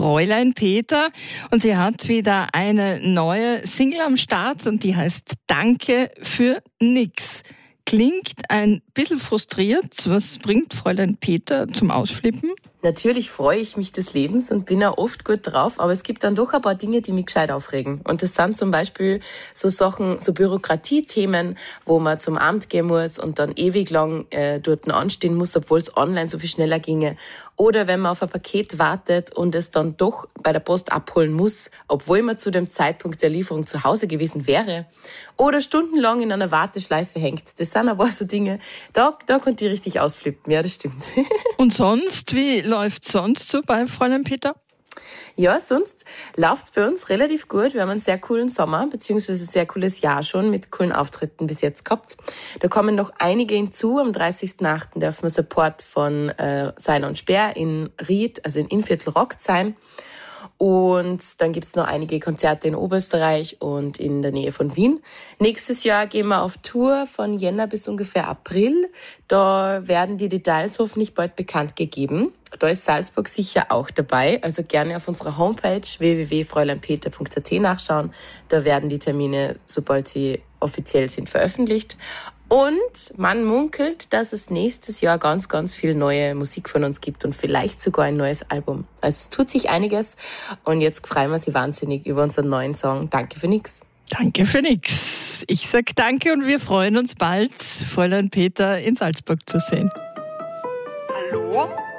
Fräulein Peter. Und sie hat wieder eine neue Single am Start und die heißt Danke für nix. Klingt ein bisschen frustriert. Was bringt Fräulein Peter zum Ausflippen? Natürlich freue ich mich des Lebens und bin auch oft gut drauf, aber es gibt dann doch ein paar Dinge, die mich gescheit aufregen. Und das sind zum Beispiel so Sachen, so Bürokratiethemen, wo man zum Amt gehen muss und dann ewig lang dort anstehen muss, obwohl es online so viel schneller ginge. Oder wenn man auf ein Paket wartet und es dann doch bei der Post abholen muss, obwohl man zu dem Zeitpunkt der Lieferung zu Hause gewesen wäre. Oder stundenlang in einer Warteschleife hängt. Das sind aber so Dinge, da konnte ich richtig ausflippen. Ja, das stimmt. Und sonst, wie läuft's sonst so bei Fräulein Peter? Ja, sonst läuft's bei uns relativ gut. Wir haben einen sehr coolen Sommer, beziehungsweise ein sehr cooles Jahr schon mit coolen Auftritten bis jetzt gehabt. Da kommen noch einige hinzu. Am 30.8. dürfen wir Support von Sein und Speer in Ried, also in Innviertel Rockzheim. Und dann gibt's noch einige Konzerte in Oberösterreich und in der Nähe von Wien. Nächstes Jahr gehen wir auf Tour von Jänner bis ungefähr April. Da werden die Details hoffentlich bald bekannt gegeben. Da ist Salzburg sicher auch dabei. Also gerne auf unserer Homepage www.fräuleinpeter.at nachschauen. Da werden die Termine, sobald sie offiziell sind, veröffentlicht. Und man munkelt, dass es nächstes Jahr ganz, ganz viel neue Musik von uns gibt und vielleicht sogar ein neues Album. Also es tut sich einiges und jetzt freuen wir uns wahnsinnig über unseren neuen Song Danke für nix. Danke für nix. Ich sag danke und wir freuen uns bald, Fräulein Peter in Salzburg zu sehen. Hallo?